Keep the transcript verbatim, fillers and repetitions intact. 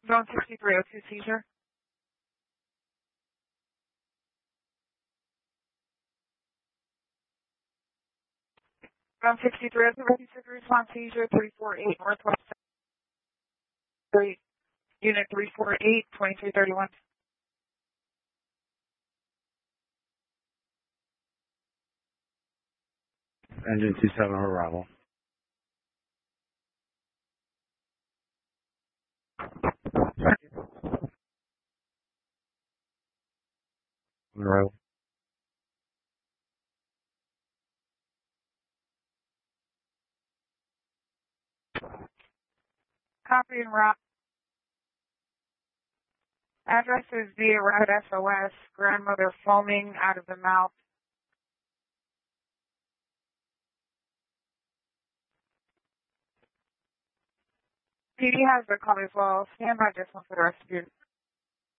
Zone sixty-three oh two seizure. Zone sixty-three oh two seizure, response seizure three four eight Northwest Street, Unit three four eight, twenty-three thirty-one. Engine two seven arrival. Arrival. Copy and route. Address is via route S O S. Grandmother foaming out of the mouth. P D has the call as well. Stand by just one for the rest of you.